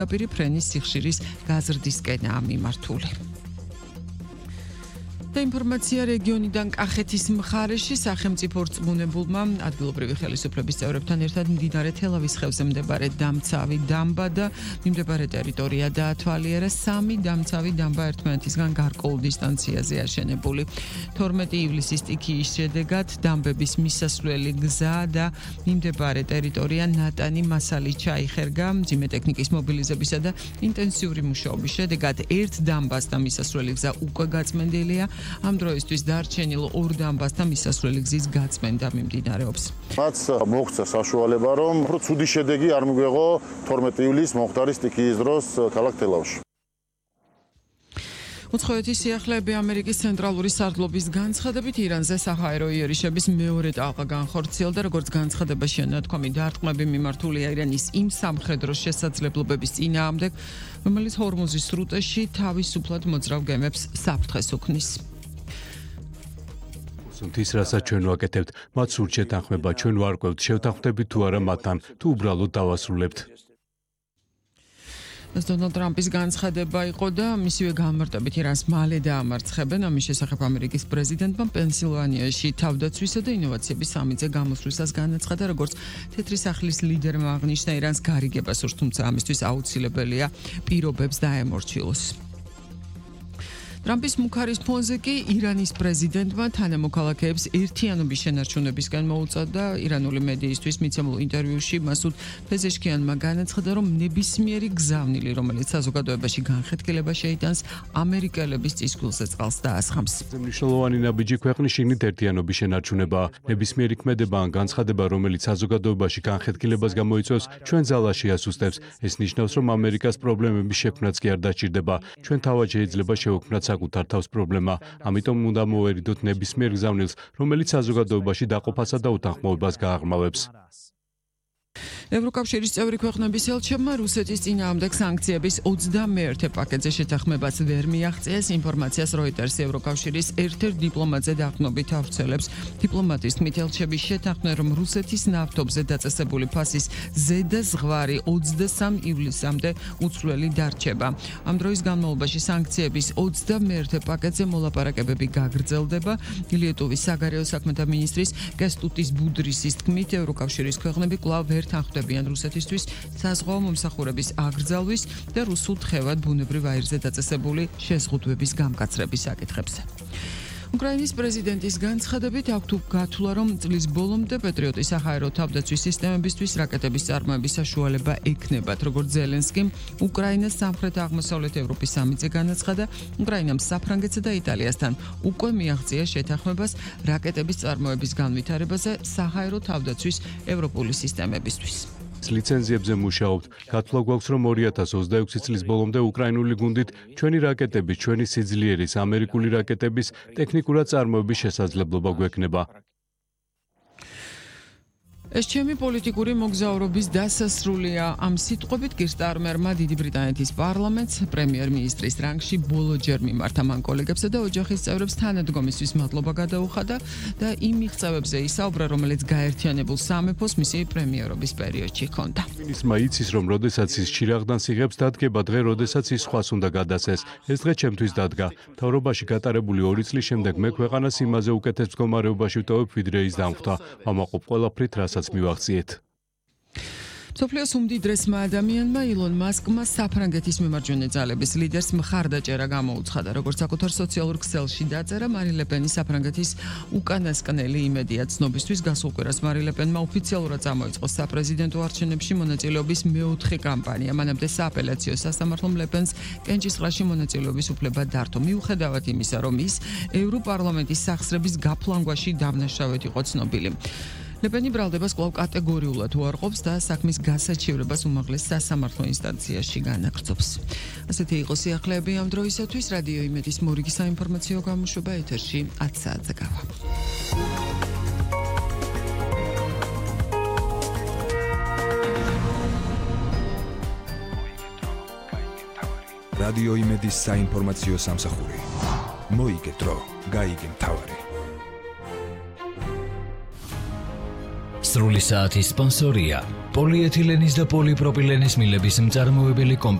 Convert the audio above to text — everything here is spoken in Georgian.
პირი ფრენის სიხშირის გაზრდისკენაა მიმართული. და ინფორმაცია რეგიონიდან კახეთის მხარეში სახელმწიფო რწმუნებულმა ადგილობრივი ხელისუფლების წევრებთან ერთად მდინარე თელავის ხევზე მდებარე დამცავი დამბა და მიმდებარე ტერიტორია დაათვალიერა. 3 დამცავი დამბა ერთმანეთისგან გარკვეულ დისტანციაზე აშენებული. 12 ივლისის სტიქიის შედეგად დამბების მისასვლელი გზა და მიმდებარე ტერიტორია ნატანი მასალით ჩაიხერგა. მძიმე ტექნიკის მობილიზებისა და ინტენსიური მუშაობის შედეგად ერთ დამბას და მისასვლელი გზა უკვე გაწმენდილია. ამ დროისთვის დარჩენილ 2 დამბასთან მისასვლელი გზის გაწმენდა მიმდინარეობს. მათ მოგვცა საშუალება, რომ უფრო ცუდი შედეგი არ მიგვეღო 12 ივლისს მომხდარი სტიქიის დროს ქალაქ თელავში. უცხოეთის სიახლეები ამერიკის ცენტრალური სარდლობის განცხადებით ირანზე საჰაერო იერიშების მეორე ტალღა განხორციელდა, როგორც განცხადებაშია ნათქვამი დარტყმები მიმართულია ირანის იმ სამხედრო შესაძლებლობების წინააღმდეგ, რომელიც ჰორმუზის სრუტეში თავისუფლად მოძრავ გემებს საფრთხეს უქმნის. ის რასაც ჩვენ ვაკეთებთ, მათ სურთ შეთანხმება, ჩვენ ვარკვევთ, შევთანხმდებით თუ არა მათთან, თუ უბრალოდ დავასრულებთ. დონალდ ტრამპის განცხადება იყო და მისივე განმარტებით ირანს მალე დაამარცხებენ. ამის შესახებ ამერიკის პრეზიდენტმა პენსილვანიაში თავდაცვისა და ინოვაციების სამიტზე გამოსვლისას განაცხადა, როგორც თეთრი სახლის ლიდერმა აღნიშნა, ირანს გარიგება სურს, თუმცა ამისთვის აუცილებელია პირობებს დაემორჩილოს. ტრამპის მუქარის ფონზე კი ირანის პრეზიდენტმა თანამოქალაქეებს ერთიანობის შენარჩუნებისკენ მოუწოდა. ირანული მედიისთვის მიცემულ ინტერვიუში მასუდ ფეზეშქიანმა განაცხადა, რომ ნებისმიერი გზავნილი, რომელიც საზოგადოებაში განხეთქილება შეიტანს, ამერიკელების წისქვილზე წყალს დაასხამს. მნიშვნელოვანი ნაბიჯი ქვეყნის შიგნით ერთიანობის შენარჩუნებაა. ნებისმიერი ქმედება ან განცხადება, რომელიც საზოგადოებაში განხეთქილებას გამოიწვევს, ჩვენ ძალაში ასუსტებს. ეს ნიშნავს, რომ ამერიკას პრობლემების შექმნაც კი არ დაჭირდება. ჩვენ თავად შეიძლება შევქმნათ საკუთარ თავს პრობლემა. ამიტომ უნდა მოვერიდოთ ნებისმიერ გზავნილს, რომელიც საზოგადოებაში დაყოფასა და უთანხმოებას გააღრმავებს. ევროკავშირის წევრი ქვეყნების ელჩებმა რუსეთის წინააღმდეგ სანქციების 21 პაკეტზე შეთანხმებას ვერ მიაღწიეს. ინფორმაციას როიტერს ევროკავშირის ერთ-ერთ დიპლომატზე დაყრდნობით ავრცელებს. დიპლომატის თქმით, ელჩები შეთანხმდნენ, რომ რუსეთის ნავთობზე დაწესებული ფასის ზედა ზღვარი 23 ივლისამდე უცვლელი დარჩება. ამ დროის განმავლობაში სანქციების 21 პაკეტზე მოლაპარაკებები გაგრძელდება. ლიეტუვის საგარეო საქმეთა მინისტრის კესტუტის ბუდრისის თქმით, ევროკავშირის ქვეყნები კვლავ ვერ თანხმდებიან რუსეთისთვის საზღვაო მომსახურების აგრძალვის და რუსულ თხევად ბუნებრივ აირზე დაწესებული შეზღუდვების გამკაცრების საკითხებზე. უკრაინის პრეზიდენტის განცხადებით აქვთ გათვლა, რომ წლის ბოლომდე პეტრიოტის საჰაერო თავდაცვის სისტემებისთვის რაკეტების წარმოების საშუალება ექნებათ. როგორც ზელენსკიმ უკრაინას სამხრეთ-აღმოსავლეთ ევროპის სამიტზე განაცხადა, უკრაინამ საფრანგეთსა და იტალიასთან უკვე მიაღწია შეთანხმებას რაკეტების წარმოების განვითარებაზე საჰაერო თავდაცვის ევროპული სისტემებისთვის. ლიცენზიებზე მუშაობთ. გათვლა გვაქვს, რომ 2026 წლის ბოლომდე უკრაინული გუნდით ჩვენი რაკეტების, ჩვენი სიძლიერის, ამერიკული რაკეტების ტექნიკურად წარმოების შესაძლებლობა გვექნება. ეს ჩემი პოლიტიკური მოგზაურობის დასასრულია. ამ სიტყვებით კირ სტარმერმა დიდი ბრიტანეთის პარლამენტს პრემიერ-მინისტრის რანგში ბოლოჯერ მიმართა მან კოლეგებსა და ოჯახის წევრებს თანადგომისთვის მადლობა გადაუხადა და იმ მიღწევებზე ისაუბრა, რომელიც გაერთიანებულ სამეფოს მისი პრემიერობის პერიოდში ჰქონდა. მინისტრმა იცის, რომ როდესაც ის ჩირაღდანს იღებს, დადგება დღე, როდესაც ის სხვას უნდა გადასცეს. ეს დღე ჩემთვის დადგა. მთავრობაში გატარებული 2 წლის შემდეგ მე ქვეყანას იმაზე უკეთეს მდგომარეობაში ვტოვებ, ვიდრე ის დამხვდა. ვამაყობ ყველაფრით, რასაც მივაღწიეთ. მსოფლიოს უმდიდრესმა ადამიანმა ილონ მასკმა საფრანგეთის მემარჯვენე ძალების ლიდერს მხარდაჭერა გამოუცხადა. როგორც საკუთარ სოციალურ ქსელში დაწერა, მარი ლეპენი საფრანგეთის უკანასკნელი იმედია. ცნობისთვის გასულ კვირას მარი ლეპენმა ოფიციალურად წამოიწყო საპრეზიდენტო არჩევნებში მონაწილეობის 4 კამპანია. მანამდე სააპელაციო სასამართლომ ლეპენს კენჭისყრაში მონაწილეობის უფლება დართო. მიუხედავად იმისა, რომ ის ევროპარლამენტის სახსრების გაფლანგვაში დავნაშავედ იყო ცნობილი. ლეპენი ბრალდებას კვლავ კატეგორიულად უარყოფს და საქმის გასაჩივრებას უმაღლეს სასამართლო ინსტანციაში განაგრძობს. ასეთი იყო სიახლეები ამ დროისათვის. რადიო იმედის მორიგი საინფორმაციო გამოშვება ეთერში 10 საათზე გავა. რადიო იმედის საინფორმაციო სამსახური. მოიგე დრო, გაიგე მთავარი. სრული საათის სპონსორია პოლიეთილენის და პოლიპროპილენის მილების მწარმოებელი